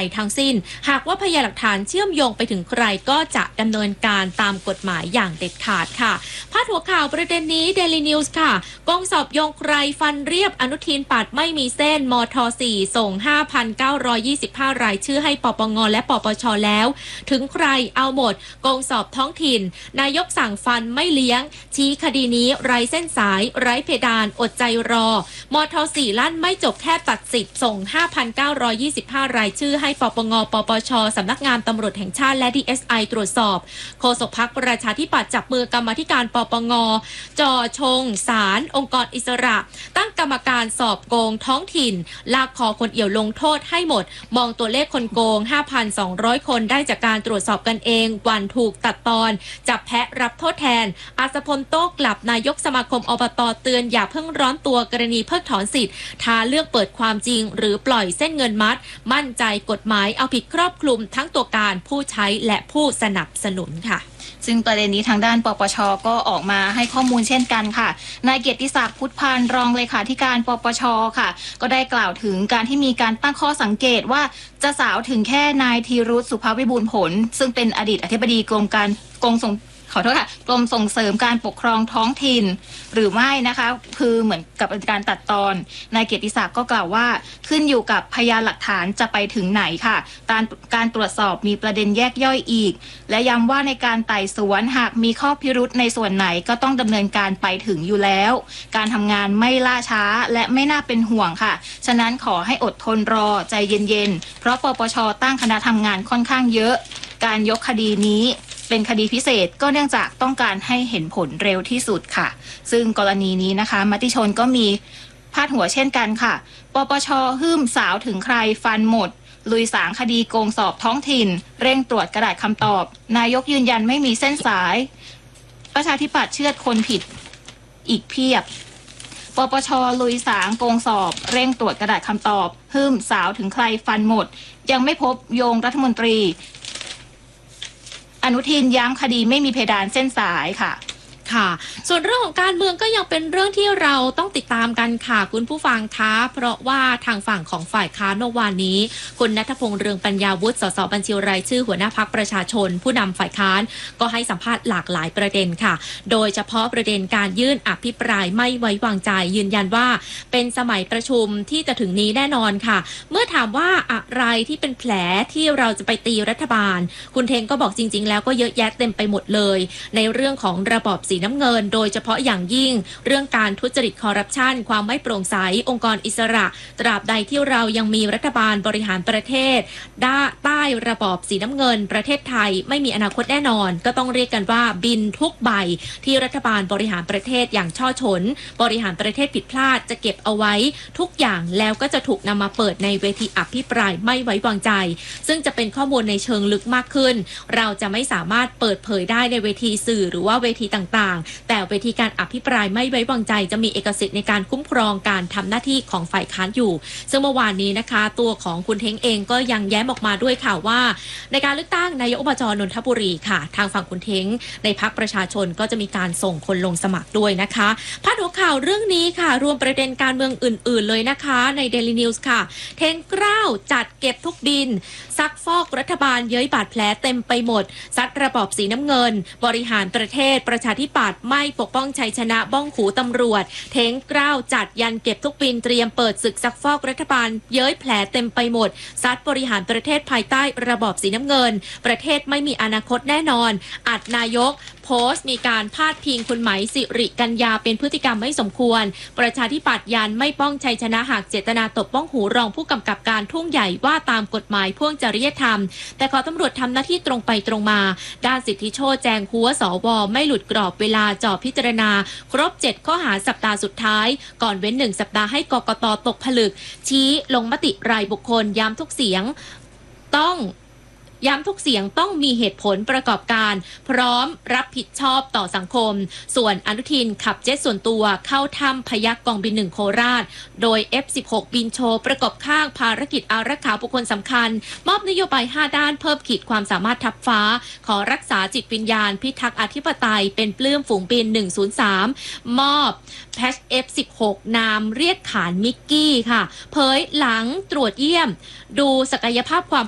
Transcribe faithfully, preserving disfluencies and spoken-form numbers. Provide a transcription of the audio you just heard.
ทั้งสิ้นหากว่าพยานหลักฐานเชื่อมโยงไปถึงใครก็จะดำเนินการตามกฎหมายอย่างเด็ดขาดค่ะพาดหัวข่าวประเด็นนี้ Daily News ค่ะกองสอบโยงใครฟันเรียบอนุทินปัดไม่มีเส้นมท สี่ส่ง ห้าพันเก้าร้อยยี่สิบห้า รายชื่อให้ปปงและปปชแล้วถึงใครเอาหมดกองสอบท้องถิ่นนายกสั่งฟันไม่เลี้ยงชี้คดีนี้ไร้เส้นสายไร้เพดานอดใจรอมท สี่ลั่นไม่จบแค่ตัดสิทธิ์ส่ง ห้าพันเก้าร้อยยี่สิบห้า รายชื่อให้ปปงปปชสำนักงานตำรวจแห่งชาติและ ดี เอส ไอ ตรวจสอบโฆษกพรรคประชาธิปัตย์จับมือกรรมาธิการปปงจอชงศาลองค์กรอิสระตั้งกรรมการสอบโกงท้องถิ่นลากคอคนเอี่ยวลงโทษให้หมดมองตัวเลขคนโกง ห้าพันสองร้อย คนได้จากการตรวจสอบกันเองวันถูกตัดตอนจับแพะรับโทษแทนอาสพลโต้กลับนายกสมาคมอบต.เตือนอย่าเพิ่งร้อนตัวกรณีเพิกถอนสิทธิ์ท้าเลือกเปิดความจริงหรือปล่อยเส้นเงินมัดมั่นใจกฎหมายเอาผิดครอบคลุมทั้งตัวการผู้ใช้และผู้สนับสนุนค่ะซึ่งประเด็นนี้ทางด้านปปชก็ออกมาให้ข้อมูลเช่นกันค่ะนายเกียรติศักดิ์พุทธพานรองเลขาธิการปปชค่ะก็ได้กล่าวถึงการที่มีการตั้งข้อสังเกตว่าจะสาวถึงแค่นายธีรุษสุภาวิบูลย์ผลซึ่งเป็นอดีตอธิบดีกรมการกงส่งขอโทษค่ะกรมส่งเสริมการปกครองท้องถิ่นหรือไม่นะคะคือเหมือนกับการตัดตอนนายเกียรติศักดิ์ก็กล่าวว่าขึ้นอยู่กับพยานหลักฐานจะไปถึงไหนค่ะการการตรวจสอบมีประเด็นแยกย่อยอีกและย้ำว่าในการไต่สวนหากมีข้อพิรุธในส่วนไหนก็ต้องดำเนินการไปถึงอยู่แล้วการทำงานไม่ล่าช้าและไม่น่าเป็นห่วงค่ะฉะนั้นขอให้อดทนรอใจเย็นๆเพราะปปชตั้งคณะทำงานค่อนข้างเยอะการยกคดีนี้เป็นคดีพิเศษก็เนื่องจากต้องการให้เห็นผลเร็วที่สุดค่ะซึ่งกรณีนี้นะคะมติชนก็มีพาดหัวเช่นกันค่ะปปชหื้มสาวถึงใครฟันหมดลุยสางคดีโกงสอบท้องถิ่นเร่งตรวจกระดาษคำตอบนายกยืนยันไม่มีเส้นสายประชาธิปัตย์เชื่อดคนผิดอีกเพียบปปชลุยสางโกงสอบเร่งตรวจกระดาษคำตอบหื้มสาวถึงใครฟันหมดยังไม่พบโยงรัฐมนตรีอนุทินย้ำคดีไม่มีเพดานเส้นสายค่ะค่ะส่วนเรื่องของการเมืองก็ยังเป็นเรื่องที่เราต้องติดตามกันค่ะคุณผู้ฟังคะเพราะว่าทางฝั่งของฝ่ายค้านเมื่อวานนี้คุณณัฐพงษ์เรืองปัญญาวุฒิสสบัญชีรายชื่อหัวหน้าพรรคประชาชนผู้นำฝ่ายค้านก็ให้สัมภาษณ์หลากหลายประเด็นค่ะโดยเฉพาะประเด็นการยื่นอภิปรายไม่ไว้วางใจยืนยันว่าเป็นสมัยประชุมที่จะถึงนี้แน่นอนค่ะเมื่อถามว่าอะไรที่เป็นแผลที่เราจะไปตีรัฐบาลคุณเทงก็บอกจริงๆแล้วก็เยอะแยะเต็มไปหมดเลยในเรื่องของระบอบสีน้ำเงินโดยเฉพาะอย่างยิ่งเรื่องการทุจริตคอร์รัปชันความไม่โปร่งใสองค์กรอิสระตราบใดที่เรายังมีรัฐบาลบริหารประเทศด้าใต้ระบอบสีน้ำเงินประเทศไทยไม่มีอนาคตแน่นอนก็ต้องเรียกกันว่าบินทุกใบที่รัฐบาลบริหารประเทศอย่างช่อฉนบริหารประเทศผิดพลาดจะเก็บเอาไว้ทุกอย่างแล้วก็จะถูกนำมาเปิดในเวทีอภิปรายไม่ไว้วางใจซึ่งจะเป็นข้อมูลในเชิงลึกมากขึ้นเราจะไม่สามารถเปิดเผยได้ในเวทีสื่อหรือว่าเวทีต่างๆแต่เวทีการอภิปรายไม่ไว้วางใจจะมีเอกสิทธิ์ในการคุ้มครองการทำหน้าที่ของฝ่ายค้านอยู่ซึ่งเมื่อวานนี้นะคะตัวของคุณเท้งเองก็ยังแย้มออกมาด้วยค่ะว่าในการเลือกตั้งนายกอบจ.นนทบุรีค่ะทางฝั่งคุณเท้งในพรรคประชาชนก็จะมีการส่งคนลงสมัครด้วยนะคะพาดหัวข่าวเรื่องนี้ค่ะรวมประเด็นการเมืองอื่นๆเลยนะคะใน Daily News ค่ะเท้งเกล้าจัดเก็บทุกบินซักฟอกรัฐบาลเย้ยบาดแผลเต็มไปหมดซัดระบอบสีน้ำเงินบริหารประเทศประชาธิปัตย์ไม่ปกป้องชัยชนะบ้องหูตำรวจเท้งเกล้าจัดยันเก็บทุกบินเตรียมเปิดศึกซักฟอกรัฐบาลเย้ยแผลเต็มไปหมดซัดบริหารประเทศภายใต้ระบอบสีน้ำเงินประเทศไม่มีอนาคตแน่นอนอัดนายกโพสต์มีการพาดพิงคุณไหมสิริกัญญาเป็นพฤติกรรมไม่สมควรประชาธิปัตย์ยันไม่ป้องชัยชนะหากเจตนาตบบ้องหูรองผู้กำกับการทุ่งใหญ่ว่าตามกฎหมายพ่วงจริยธรรมแต่ขอตำรวจทำหน้าที่ตรงไปตรงมาด้านสิทธิโชติแจงหัวสวไม่หลุดกรอบเวลาจอพิจารณาครบเจ็ดข้อหาสัปดาห์สุดท้ายก่อนเว้นหนึ่งสัปดาห์ให้กกต.ตกผลึกชี้ลงมติรายบุคคลย้ำทุกเสียงต้องย้ำทุกเสียงต้องมีเหตุผลประกอบการพร้อมรับผิดชอบต่อสังคมส่วนอนุทินขับเจ็ตส่วนตัวเข้าถ้ำพยัคฆ์กองบินหนึ่งโคราชโดย เอฟ สิบหก บินโชว์ประกอบข้างภารกิจอารักขาบุคคลสำคัญมอบนโยบายห้าด้านเพิ่มขีดความสามารถทับฟ้าขอรักษาจิตวิญญาณพิทักษ์อธิปไตยเป็นปลื้มฝูงบินหนึ่งศูนย์สามมอบแพช เอฟ สิบหก นามเรียกขานมิกกี้ค่ะเผยหลังตรวจเยี่ยมดูศักยภาพความ